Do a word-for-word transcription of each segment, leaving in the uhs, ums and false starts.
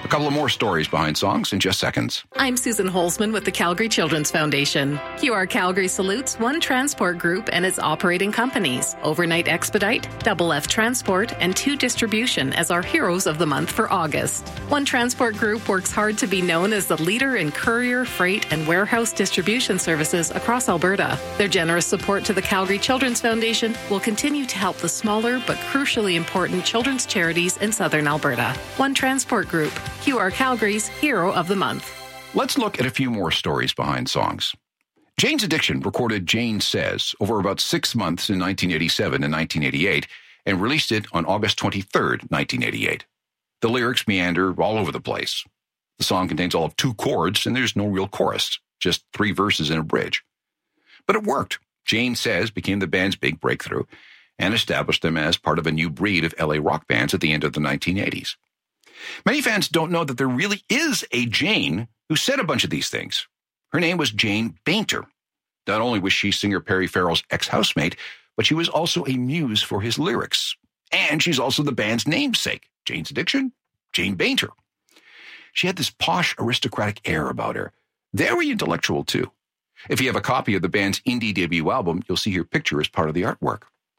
A couple of more stories behind songs in just seconds. I'm Susan Holzman with the Calgary Children's Foundation. Q R Calgary salutes One Transport Group and its operating companies, Overnight Expedite, Double F Transport, and Two Distribution as our heroes of the month for August. One Transport Group works hard to be known as the leader in courier, freight, and warehouse distribution services across Alberta. Their generous support to the Calgary Children's Foundation will continue to help the smaller but crucially important children's charities in southern Alberta. One Transport Group, Q R Calgary's Hero of the Month. Let's look at a few more stories behind songs. Jane's Addiction recorded Jane Says over about six months in nineteen eighty-seven and nineteen eighty-eight and released it on August twenty-third, nineteen eighty-eight. The lyrics meander all over the place. The song contains all of two chords and there's no real chorus, just three verses and a bridge. But it worked. Jane Says became the band's big breakthrough and established them as part of a new breed of L A rock bands at the end of the nineteen eighties. Many fans don't know that there really is a Jane who said a bunch of these things. Her name was Jane Bainter. Not only was she singer Perry Farrell's ex-housemate, but she was also a muse for his lyrics. And she's also the band's namesake. Jane's Addiction, Jane Bainter. She had this posh aristocratic air about her. Very intellectual, too. If you have a copy of the band's indie debut album, you'll see her picture as part of the artwork.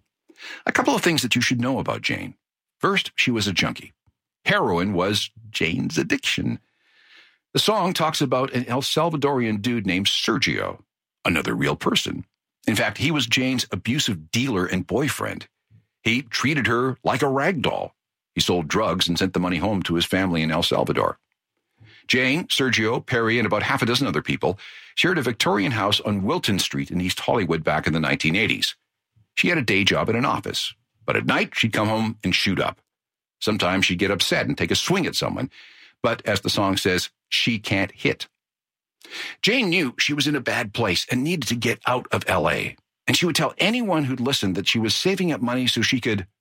A couple of things that you should know about Jane. First, she was a junkie. Heroin was Jane's addiction. The song talks about an El Salvadorian dude named Sergio, another real person. In fact, he was Jane's abusive dealer and boyfriend. He treated her like a rag doll. He sold drugs and sent the money home to his family in El Salvador. Jane, Sergio, Perry, and about half a dozen other people shared a Victorian house on Wilton Street in East Hollywood back in the nineteen eighties. She had a day job in an office, but at night she'd come home and shoot up. Sometimes she'd get upset and take a swing at someone, but as the song says, she can't hit. Jane knew she was in a bad place and needed to get out of L A, and she would tell anyone who'd listen that she was saving up money so she could